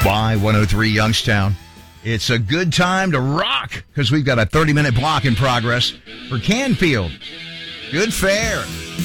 Y103 Youngstown. It's a good time to rock because we've got a 30-minute block in progress for Canfield. Good fare.